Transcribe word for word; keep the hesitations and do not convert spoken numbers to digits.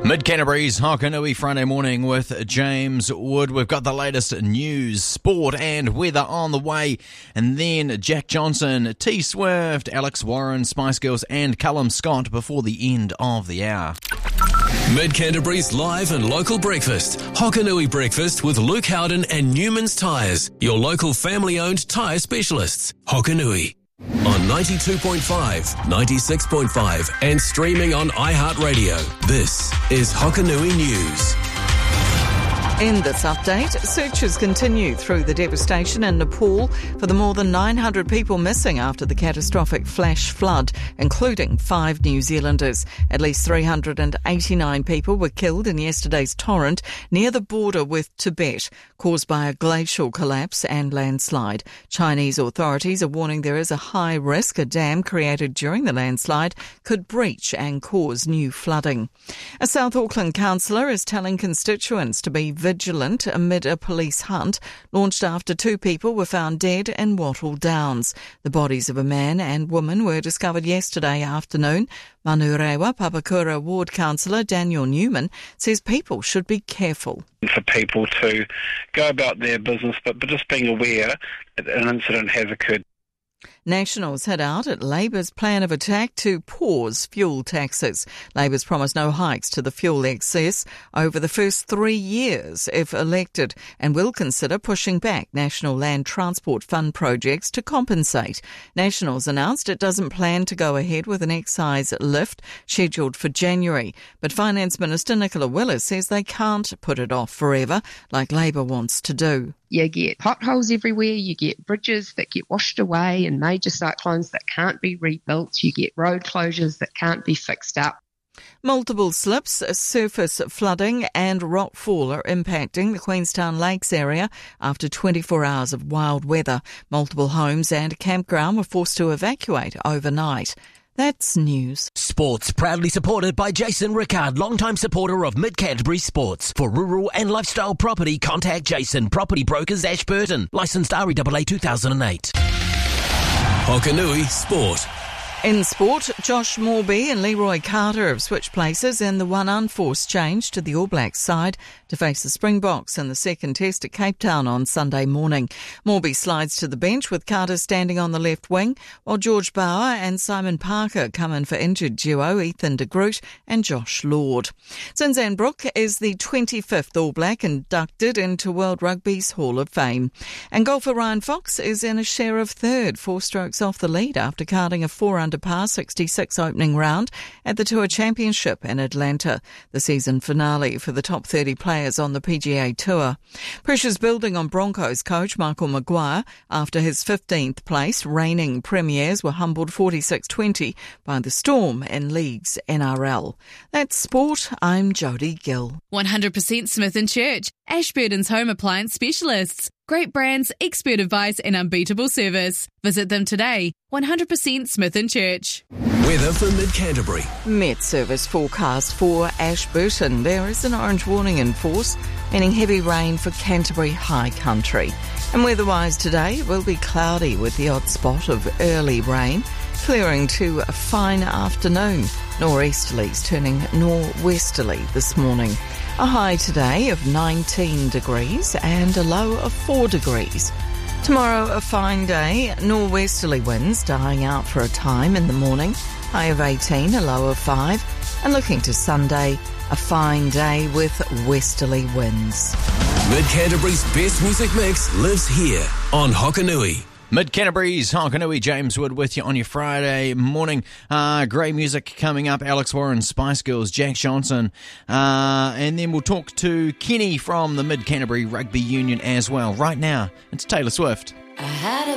Mid-Canterbury's Hokanui Friday morning with James Wood. We've got the latest news, sport and weather on the way. And then Jack Johnson, T Swift, Alex Warren, Spice Girls and Callum Scott before the end of the hour. Mid-Canterbury's live and local breakfast. Hokanui Breakfast with Luke Howden and Newman's Tyres, your local family-owned tyre specialists. Hokanui. On ninety-two point five, ninety-six point five and streaming on iHeartRadio. This is Hokanui News. In this update, searches continue through the devastation in Nepal for the more than nine hundred people missing after the catastrophic flash flood, including five New Zealanders. At least three hundred eighty-nine people were killed in yesterday's torrent near the border with Tibet, caused by a glacial collapse and landslide. Chinese authorities are warning there is a high risk a dam created during the landslide could breach and cause new flooding. A South Auckland councillor is telling constituents to be vigilant amid a police hunt launched after two people were found dead in Wattle Downs. The bodies of a man and woman were discovered yesterday afternoon. Manurewa Papakura Ward councillor Daniel Newman says people should be careful. For people to go about their business, but, but just being aware that an incident has occurred. Nationals hit out at Labour's plan of attack to pause fuel taxes. Labour's promised no hikes to the fuel excess over the first three years if elected, and will consider pushing back National Land Transport Fund projects to compensate. Nationals announced it doesn't plan to go ahead with an excise lift scheduled for January, but Finance Minister Nicola Willis says they can't put it off forever like Labour wants to do. You get potholes everywhere, you get bridges that get washed away and major cyclones that can't be rebuilt, you get road closures that can't be fixed up. Multiple slips, surface flooding and rockfall are impacting the Queenstown Lakes area after twenty-four hours of wild weather. Multiple homes and a campground were forced to evacuate overnight. That's news. Sports proudly supported by Jason Rickard, longtime supporter of Mid-Canterbury Sports. For rural and lifestyle property, contact Jason, Property Brokers, Ashburton. Licensed R E A A two thousand eight. Hokanui Sport. In sport, Josh Morby and Leroy Carter have switched places in the one unforced change to the All Blacks side to face the Springboks in the second test at Cape Town on Sunday morning. Morby slides to the bench with Carter standing on the left wing, while George Bauer and Simon Parker come in for injured duo Ethan de Groot and Josh Lord. Zinzan Brook is the twenty-fifth All Black inducted into World Rugby's Hall of Fame. And golfer Ryan Fox is in a share of third, four strokes off the lead after carding a four under par sixty-six opening round at the Tour Championship in Atlanta, the season finale for the top thirty players on the P G A Tour. Pressure's building on Broncos coach Michael Maguire after his fifteenth place. Reigning premiers were humbled forty-six twenty by the Storm in League's N R L. That's sport. I'm Jodie Gill. one hundred percent Smith and Church, Ashburton's home appliance specialists. Great brands, expert advice and unbeatable service. Visit them today. one hundred percent Smith and Church. Weather for Mid-Canterbury. Met Service forecast for Ashburton. There is an orange warning in force, meaning heavy rain for Canterbury High Country. And weather-wise today, it will be cloudy with the odd spot of early rain, clearing to a fine afternoon. Nor'easterlies turning nor'westerly this morning. A high today of nineteen degrees and a low of four degrees. Tomorrow, a fine day, nor'westerly winds dying out for a time in the morning, high of eighteen, a low of five, and looking to Sunday, a fine day with westerly winds. Mid-Canterbury's best music mix lives here on Hokanui. Mid-Canterbury's Hokanui, James Wood with you on your Friday morning. Uh, great music coming up. Alex Warren, Spice Girls, Jack Johnson. Uh, and then we'll talk to Kenny from the Mid-Canterbury Rugby Union as well. Right now, it's Taylor Swift. I had a